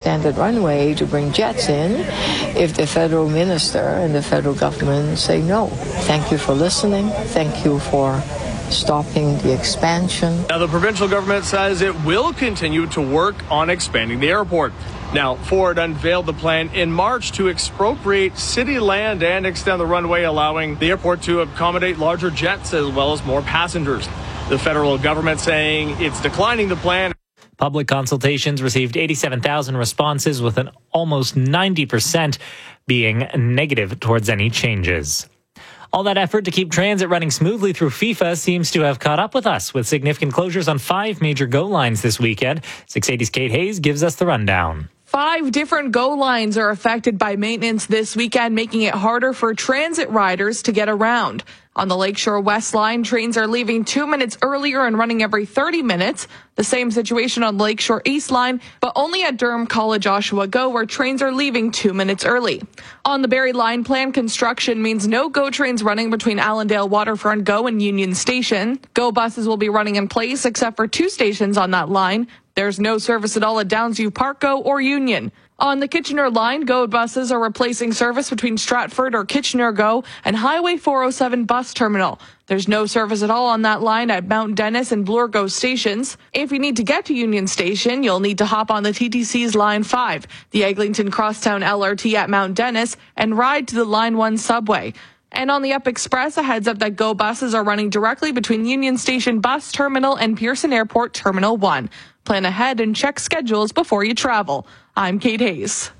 extended runway to bring jets in if the federal minister and the federal government say no. Thank you for listening. Thank you for stopping the expansion. Now, the provincial government says it will continue to work on expanding the airport. Now, Ford unveiled the plan in March to expropriate city land and extend the runway, allowing the airport to accommodate larger jets as well as more passengers. The federal government saying it's declining the plan. Public consultations received 87,000 responses, with an almost 90% being negative towards any changes. All that effort to keep transit running smoothly through FIFA seems to have caught up with us, with significant closures on 5 major GO lines this weekend. 680's Kate Hayes gives us the rundown. 5 different GO lines are affected by maintenance this weekend, making it harder for transit riders to get around. On the Lakeshore West line, trains are leaving 2 minutes earlier and running every 30 minutes. The same situation on the Lakeshore East line, but only at Durham College Oshawa GO, where trains are leaving 2 minutes early. On the Barrie line, planned construction means no GO trains running between Allendale Waterfront GO and Union Station. GO buses will be running in place except for 2 stations on that line. There's no service at all at Downsview Park GO or Union. On the Kitchener line, GO buses are replacing service between Stratford or Kitchener GO and Highway 407 bus terminal. There's no service at all on that line at Mount Dennis and Bloor GO stations. If you need to get to Union Station, you'll need to hop on the TTC's Line 5, the Eglinton Crosstown LRT at Mount Dennis, and ride to the Line 1 subway. And on the Up Express, a heads up that GO buses are running directly between Union Station Bus Terminal and Pearson Airport Terminal 1. Plan ahead and check schedules before you travel. I'm Kate Hayes.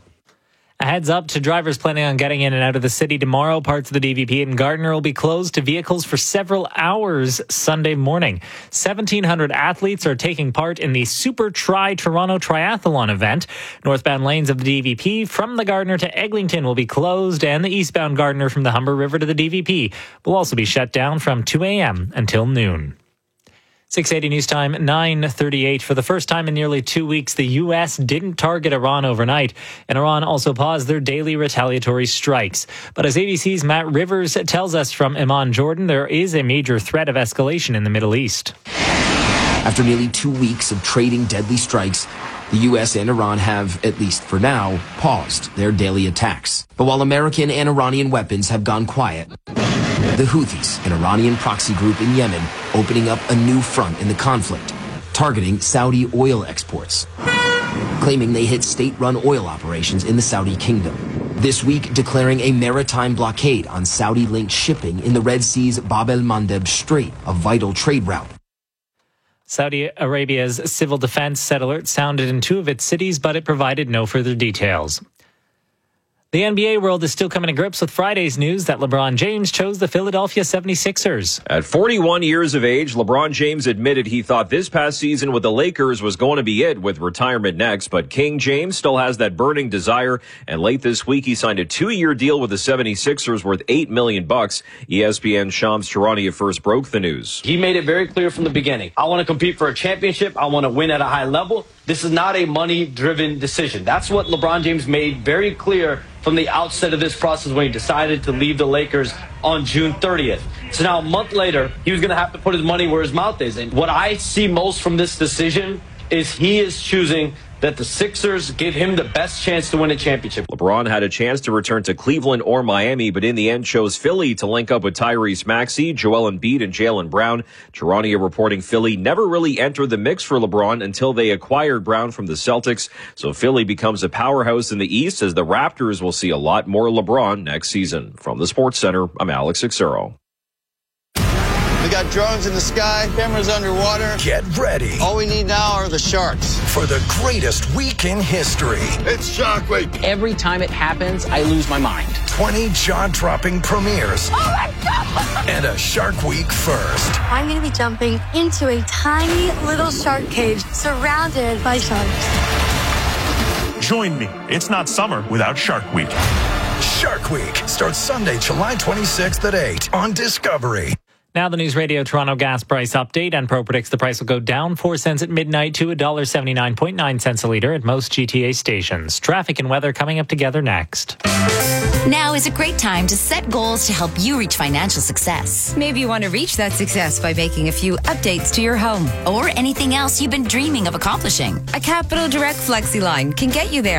A heads up to drivers planning on getting in and out of the city tomorrow. Parts of the DVP in Gardiner will be closed to vehicles for several hours Sunday morning. 1,700 athletes are taking part in the Super Tri Toronto Triathlon event. Northbound lanes of the DVP from the Gardiner to Eglinton will be closed, and the eastbound Gardiner from the Humber River to the DVP will also be shut down from 2 a.m. until noon. 680 News Time, 9:38. For the first time in nearly 2 weeks, the U.S. didn't target Iran overnight, and Iran also paused their daily retaliatory strikes. But as ABC's Matt Rivers tells us from Amman, Jordan, there is a major threat of escalation in the Middle East. After nearly 2 weeks of trading deadly strikes, the U.S. and Iran have, at least for now, paused their daily attacks. But while American and Iranian weapons have gone quiet, the Houthis, an Iranian proxy group in Yemen, opening up a new front in the conflict, targeting Saudi oil exports, claiming they hit state-run oil operations in the Saudi kingdom. This week, declaring a maritime blockade on Saudi-linked shipping in the Red Sea's Bab el-Mandeb Strait, a vital trade route. Saudi Arabia's civil defense said alerts sounded in 2 of its cities, but it provided no further details. The NBA world is still coming to grips with Friday's news that LeBron James chose the Philadelphia 76ers. At 41 years of age, LeBron James admitted he thought this past season with the Lakers was going to be it, with retirement next. But King James still has that burning desire, and late this week he signed a 2-year deal with the 76ers worth $8 million. ESPN's Shams Charania first broke the news. He made it very clear from the beginning. I want to compete for a championship. I want to win at a high level. This is not a money-driven decision. That's what LeBron James made very clear from the outset of this process when he decided to leave the Lakers on June 30th. So now a month later, he was going to have to put his money where his mouth is. And what I see most from this decision is he is choosing that the Sixers give him the best chance to win a championship. LeBron had a chance to return to Cleveland or Miami, but in the end chose Philly to link up with Tyrese Maxey, Joel Embiid, and Jaylen Brown. Charania reporting Philly never really entered the mix for LeBron until they acquired Brown from the Celtics. So Philly becomes a powerhouse in the East, as the Raptors will see a lot more LeBron next season. From the Sports Center, I'm Alex Xero. We got drones in the sky, cameras underwater. Get ready. All we need now are the sharks. For the greatest week in history. It's Shark Week. Every time it happens, I lose my mind. 20 jaw-dropping premieres. Oh my God! And a Shark Week first. I'm going to be jumping into a tiny little shark cage surrounded by sharks. Join me. It's not summer without Shark Week. Shark Week starts Sunday, July 26th at 8 on Discovery. Now the News Radio Toronto gas price update. Enpro predicts the price will go down 4 cents at midnight to $1.79.9 a litre at most GTA stations. Traffic and weather coming up together next. Now is a great time to set goals to help you reach financial success. Maybe you want to reach that success by making a few updates to your home. Or anything else you've been dreaming of accomplishing. A Capital Direct FlexiLine can get you there.